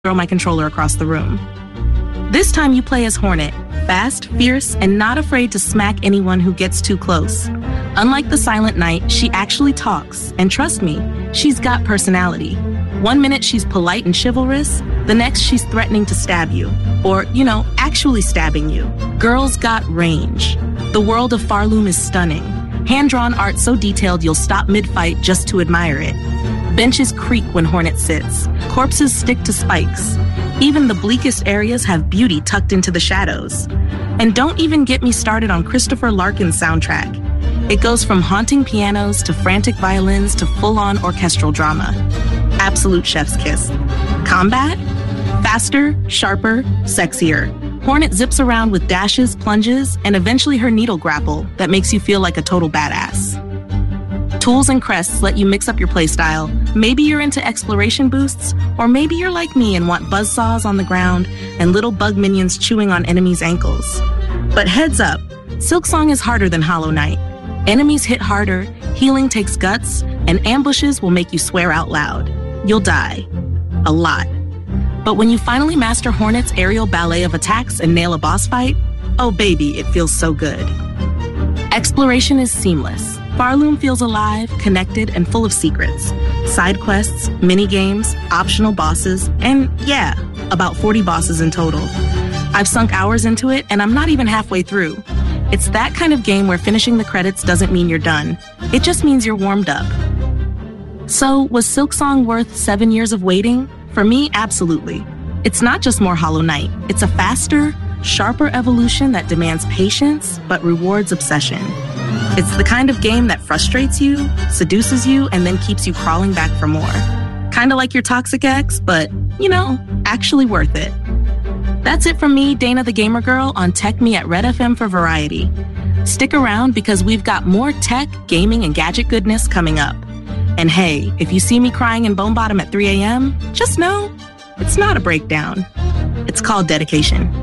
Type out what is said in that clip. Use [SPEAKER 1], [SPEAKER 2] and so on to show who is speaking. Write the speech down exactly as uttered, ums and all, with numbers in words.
[SPEAKER 1] throw my controller across the room. This time you play as Hornet, fast, fierce, and not afraid to smack anyone who gets too close. Unlike the Silent Knight, she actually talks, and trust me, she's got personality. One minute she's polite and chivalrous, the next she's threatening to stab you. Or, you know, actually stabbing you. Girl's got range. The world of Farloom is stunning. Hand-drawn art so detailed you'll stop mid-fight just to admire it. Benches creak when Hornet sits. Corpses stick to spikes. Even the bleakest areas have beauty tucked into the shadows. And don't even get me started on Christopher Larkin's soundtrack. It goes from haunting pianos to frantic violins to full-on orchestral drama. Absolute chef's kiss. Combat? Faster, sharper, sexier. Hornet zips around with dashes, plunges, and eventually her needle grapple that makes you feel like a total badass. Tools and crests let you mix up your playstyle. Maybe you're into exploration boosts, or maybe you're like me and want buzzsaws on the ground and little bug minions chewing on enemies' ankles. But heads up, Silksong is harder than Hollow Knight. Enemies hit harder, healing takes guts, and ambushes will make you swear out loud. You'll die. A lot. But when you finally master Hornet's aerial ballet of attacks and nail a boss fight, oh baby, it feels so good. Exploration is seamless. Farloom feels alive, connected, and full of secrets. Side quests, mini-games, optional bosses, and yeah, about forty bosses in total. I've sunk hours into it, and I'm not even halfway through. It's that kind of game where finishing the credits doesn't mean you're done. It just means you're warmed up. So, was Silksong worth seven years of waiting? For me, absolutely. It's not just more Hollow Knight. It's a faster, sharper evolution that demands patience, but rewards obsession. It's the kind of game that frustrates you, seduces you, and then keeps you crawling back for more. Kinda like your toxic ex, but, you know, actually worth it. That's it from me, Dana the Gamer Girl, on Tech Me at Red F M for Variety. Stick around because we've got more tech, gaming, and gadget goodness coming up. And hey, if you see me crying in Bone Bottom at three a.m., just know it's not a breakdown. It's called dedication.